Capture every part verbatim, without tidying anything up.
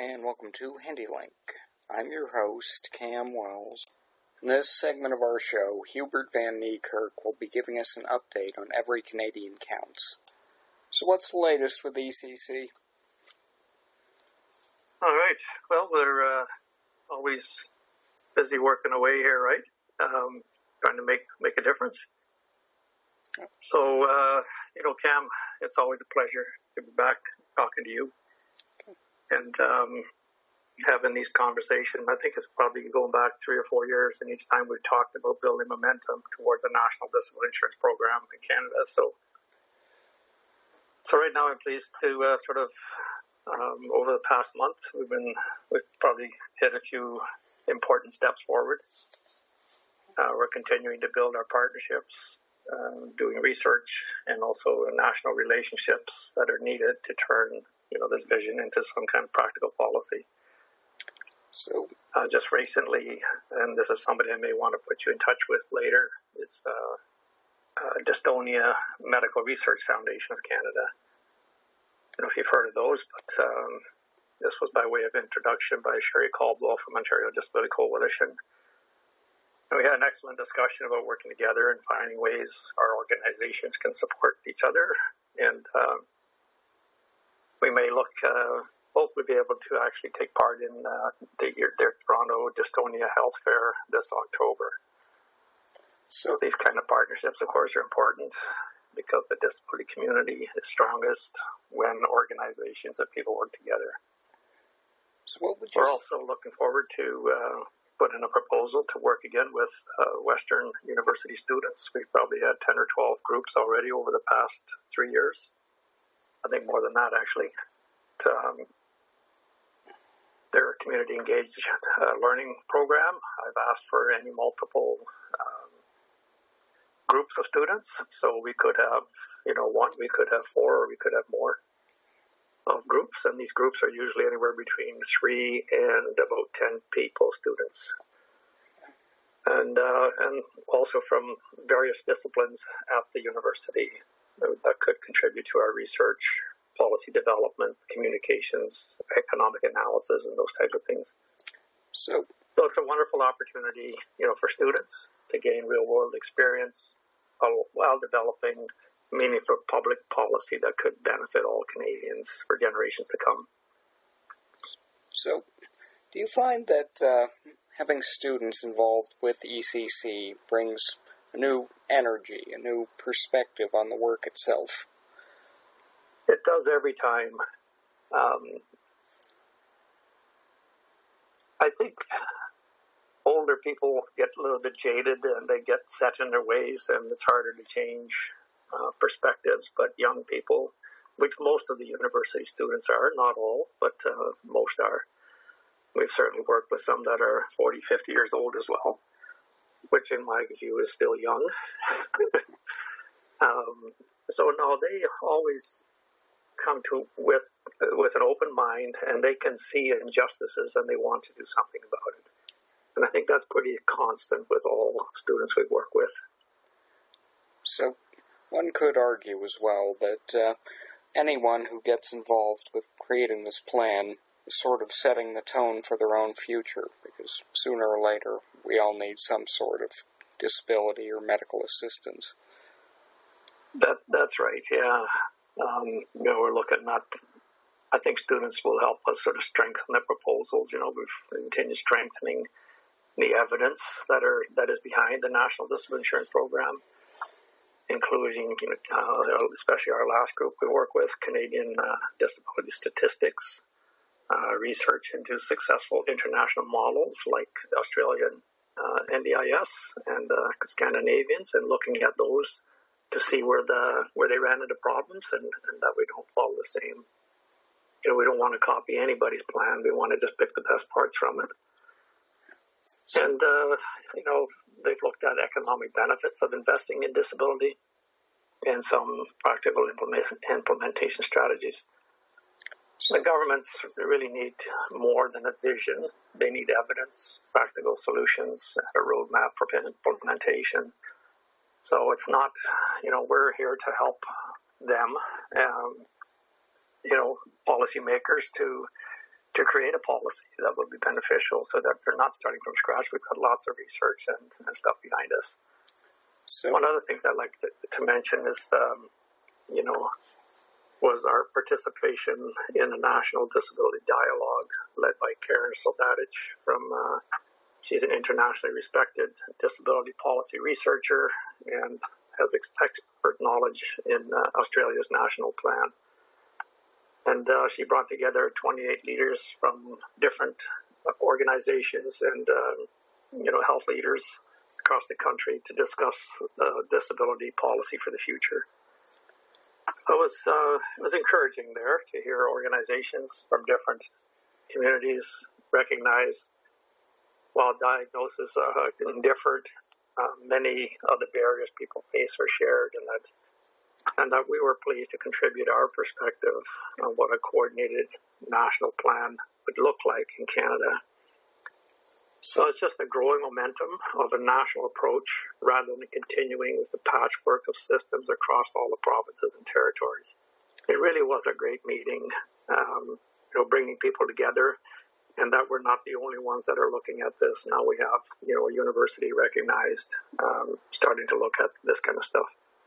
and welcome to HandyLink. I'm your host, Cam Wells. In this segment of our show, Hubert Van Niekerk will be giving us an update on Every Canadian Counts. So what's the latest with E C C? All right. Well, we're uh, always busy working away here, right? Um, trying to make, make a difference. So, uh, you know, Cam, it's always a pleasure to be back talking to you. And um, having these conversations. I think it's probably going back three or four years, and each time we've talked about building momentum towards a national disability insurance program in Canada. So, so right now I'm pleased to uh, sort of, um, over the past month, we've been, we've probably hit a few important steps forward. Uh, we're continuing to build our partnerships, uh, doing research, and also national relationships that are needed to turn you know, this vision into some kind of practical policy. So, uh, just recently, and this is somebody I may want to put you in touch with later, is uh, uh, Dystonia Medical Research Foundation of Canada. I don't know if you've heard of those, but um, this was by way of introduction by Sherry Caldwell from Ontario Disability Coalition. And we had an excellent discussion about working together and finding ways our organizations can support each other. And um, we may look, uh, hopefully be able to actually take part in uh, the, their Toronto Dystonia Health Fair this October. So these kind of partnerships, of course, are important because the disability community is strongest when organizations and people work together. So what would you We're also looking forward to uh, put in a proposal to work again with uh, Western University students. We've probably had ten or twelve groups already over the past three years. I think more than that, actually. Um, their community engaged uh, learning program. I've asked for any multiple um, groups of students. So we could have, you know, one, we could have four, or we could have more of groups. And these groups are usually anywhere between three and about ten people, students. And, uh, and also from various disciplines at the university that could contribute to our research, policy development, communications, economic analysis, and those types of things. So, so it's a wonderful opportunity, you know, for students to gain real-world experience while, while developing meaningful public policy that could benefit all Canadians for generations to come. So, do you find that uh, having students involved with E C C brings a new energy, a new perspective on the work itself? It does every time. Um, I think older people get a little bit jaded and they get set in their ways, and it's harder to change uh, perspectives. But young people, which most of the university students are, not all, but uh, most are. We've certainly worked with some that are forty, fifty years old as well, which in my view is still young. um, so no, they always come to with with an open mind, and they can see injustices and they want to do something about it. And I think that's pretty constant with all students we work with. So one could argue as well that uh, anyone who gets involved with creating this plan is sort of setting the tone for their own future, because sooner or later we all need some sort of disability or medical assistance. That that's right, yeah. Um, you know, we're looking at, I think students will help us sort of strengthen the proposals. You know, we've continued strengthening the evidence that are that is behind the National Disability Insurance Program, including, you know, uh, especially our last group we work with, Canadian uh, Disability Statistics, uh, research into successful international models like the Australian uh, N D I S and uh, Scandinavians, and looking at those to see where the where they ran into problems, and, and that we don't follow the same. You know, we don't want to copy anybody's plan. We want to just pick the best parts from it. And, uh, you know, they've looked at economic benefits of investing in disability and some practical implement- implementation strategies. So the governments really need more than a vision. They need evidence, practical solutions, a roadmap for implementation. So it's not, you know, we're here to help them, um, you know, policymakers to to create a policy that would be beneficial so that they're not starting from scratch. We've got lots of research and, and stuff behind us. So, one of the things I'd like to, to mention is, um, you know, was our participation in a national disability dialogue led by Karen Soldadich from, uh, she's an internationally respected disability policy researcher and has ex- expert knowledge in uh, Australia's national plan. And uh, she brought together twenty-eight leaders from different organizations and, uh, you know, health leaders across the country to discuss uh, disability policy for the future. So it was, uh, it was encouraging there to hear organizations from different communities recognize while diagnosis uh, differed, uh, many of the barriers people face are shared, and that and that we were pleased to contribute our perspective on what a coordinated national plan would look like in Canada. So it's just a growing momentum of a national approach rather than continuing with the patchwork of systems across all the provinces and territories. It really was a great meeting, um, you know, bringing people together, and that we're not the only ones that are looking at this. Now we have, you know, a university recognized, um, starting to look at this kind of stuff.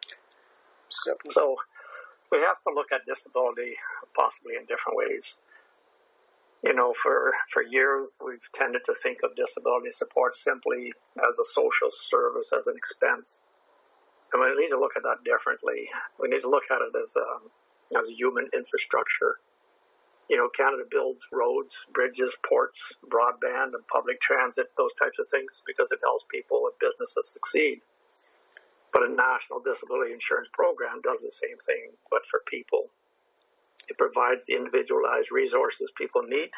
So, so we have to look at disability possibly in different ways. You know, for, for years, we've tended to think of disability support simply as a social service, as an expense. And we need to look at that differently. We need to look at it as a, as a human infrastructure. You know, Canada builds roads, bridges, ports, broadband, and public transit, those types of things, because it helps people and businesses succeed. But a national disability insurance program does the same thing, but for people. It provides the individualized resources people need,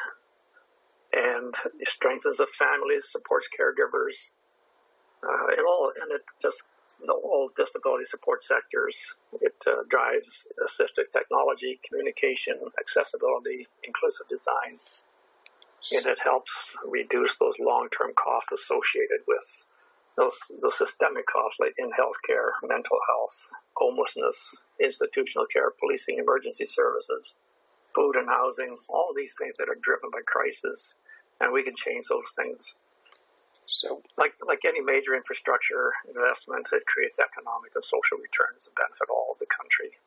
and it strengthens the families, supports caregivers, uh, and all, and it just, you know, all disability support sectors. It uh, drives assistive technology, communication, accessibility, inclusive design, and it helps reduce those long-term costs associated with those, those systemic costs like in healthcare, mental health, homelessness, institutional care, policing, emergency services, food and housing, all these things that are driven by crisis, and we can change those things. So, like like any major infrastructure investment, it creates economic and social returns that benefit all of the country.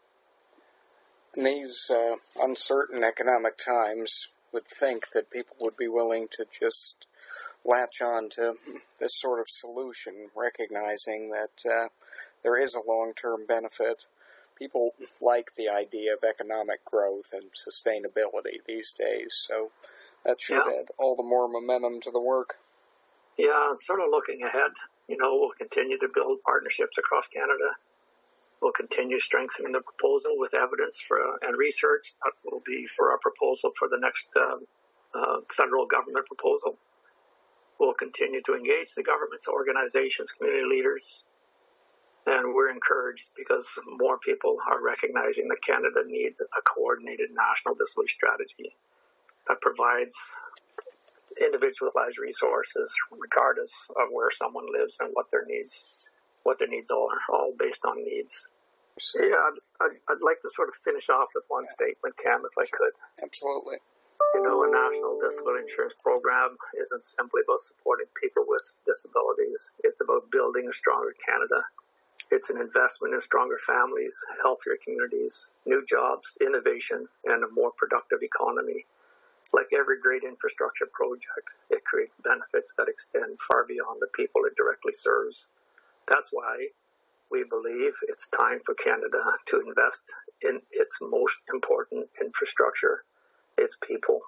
In these uh, uncertain economic times, would think that people would be willing to just latch on to this sort of solution, recognizing that uh, there is a long-term benefit. People like the idea of economic growth and sustainability these days, so that should yeah. add all the more momentum to the work. Yeah, sort of looking ahead, you know, we'll continue to build partnerships across Canada. We'll continue strengthening the proposal with evidence for and research. That will be for our proposal for the next uh, uh, federal government proposal. We'll continue to engage the governments, organizations, community leaders, and we're encouraged because more people are recognizing that Canada needs a coordinated national disability strategy that provides individualized resources regardless of where someone lives and what their needs, what their needs are, all based on needs. Yeah, I'd, I'd, I'd like to sort of finish off with one statement, Cam, if I could. Absolutely. You know, a national disability insurance program isn't simply about supporting people with disabilities. It's about building a stronger Canada. It's an investment in stronger families, healthier communities, new jobs, innovation, and a more productive economy. Like every great infrastructure project, it creates benefits that extend far beyond the people it directly serves. That's why we believe it's time for Canada to invest in its most important infrastructure, its people.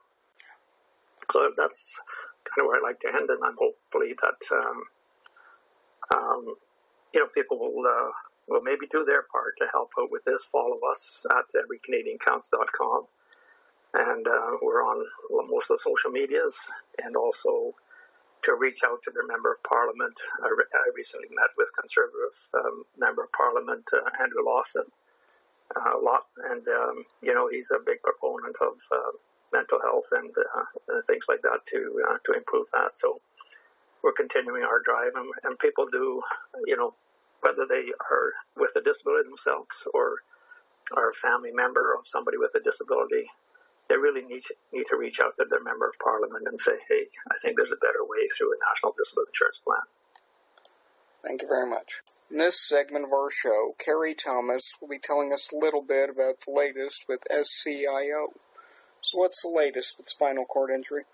So that's kind of where I'd like to end, and I'm hopefully that um, um, you know, people will uh, will maybe do their part to help out with this. Follow us at every canadian counts dot com, and uh, we're on most of the social medias, and also to reach out to their Member of Parliament. I, re- I recently met with Conservative um, Member of Parliament uh, Andrew Lawson uh, a lot, and um, you know, he's a big proponent of uh, mental health and, uh, and things like that to uh, to improve that. So we're continuing our drive, and, and people do, you know, whether they are with a disability themselves or are a family member of somebody with a disability, they really need to, need to reach out to their member of parliament and say, hey, I think there's a better way through a national disability insurance plan. Thank you very much. In this segment of our show, Carrie Thomas will be telling us a little bit about the latest with S C I O. So what's the latest with spinal cord injury?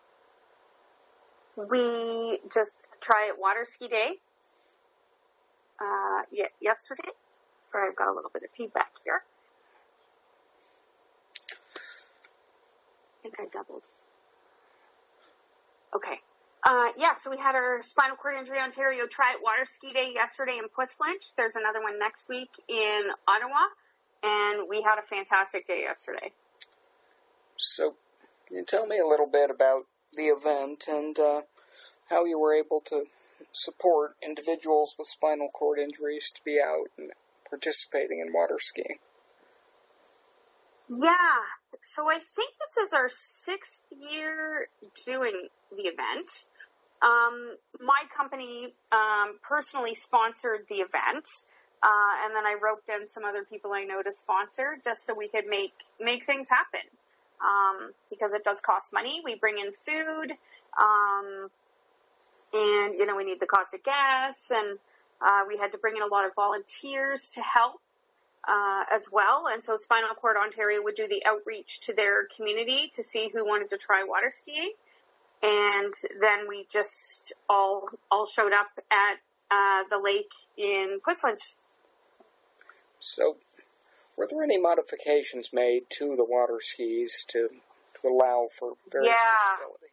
We just tried water ski day uh, y- yesterday. Sorry, I've got a little bit of feedback here. I think I doubled. Okay. Uh, yeah, so we had our Spinal Cord Injury Ontario Try It Water Ski Day yesterday in Puslynch. There's another one next week in Ottawa. And we had a fantastic day yesterday. So, can you tell me a little bit about the event and uh, how you were able to support individuals with spinal cord injuries to be out and participating in water skiing? Yeah, so I think this is our sixth year doing the event. Um, my company um, personally sponsored the event, uh, and then I roped in some other people I know to sponsor just so we could make make things happen. Um, because it does cost money. We bring in food, um, and, you know, we need the cost of gas, and uh, we had to bring in a lot of volunteers to help uh, as well. And so Spinal Cord Ontario would do the outreach to their community to see who wanted to try water skiing. And then we just all all showed up at uh, the lake in Puslynch. So, were there any modifications made to the water skis to, to allow for various yeah. disabilities?